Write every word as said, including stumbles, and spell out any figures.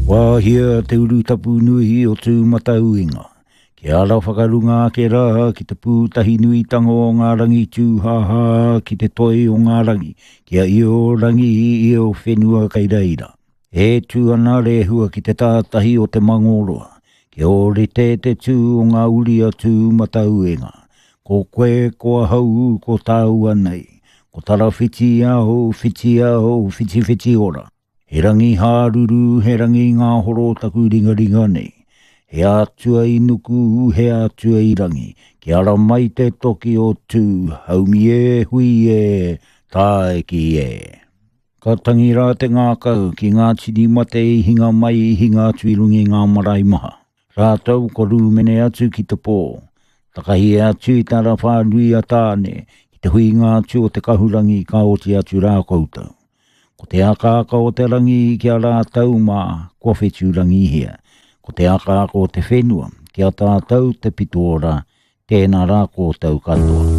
Wahia te uru tapu nui o tū matauinga. Ke ala whakarunga ke raha ki te pūtahi nui tango o ngā rangi tūhaha ki te toi o ngā rangi. Kia i o rangi i o whenua kei reira. E tū ana rehua ki te tātahi o te mangoroa. Ke ore te te tū o ngā uria tū matauinga. Ko koe koa hau ko tāu anei. Ko tara whiti aho, whiti aho, whiti whiti ora. He rangi hāruru, he rangi ngā horo taku ringa ringa nei. He atua i nuku, he atua i rangi. Ki ara mai te toki o tū, haumi e, hui e, tae ki e. Ka tangi rā te ngā kau, ki ngā tini mate i hinga mai i hinga tuirungi ngā marae maha. Rātau ko rūmene atu ki te pō. Takahi atu i tara whānui a tāne, ki te hui ngā atu o te kahurangi ka oti atu rā koutou. Ko te akaka o te rangi ki a rātau mā, kua whetū rangi hea. Ko te akaka o te whenua, ki a tātau te pitoora, tēnā rā kōtau katoa.